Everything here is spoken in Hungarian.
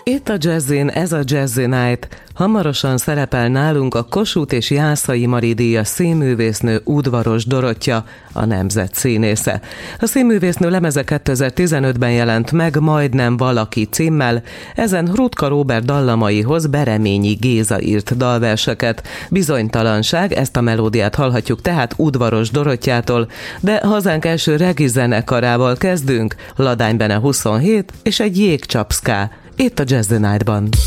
Itt a Jazzin, ez a Jazzy Night. Hamarosan szerepel nálunk a Kossuth és Jászai Mari díjas színművésznő Udvaros Dorottya, a nemzet színésze. A színművésznő lemeze 2015-ben jelent meg Majdnem valaki címmel, ezen Hrutka Róbert dallamaihoz Bereményi Géza írt dalverseket. Bizonytalanság, ezt a melódiát hallhatjuk tehát Udvaros Dorottyától, de hazánk első regi zenekarával kezdünk, Ladány Bene 27 és egy jégcsapszká, itt a Jazzy Night-ban.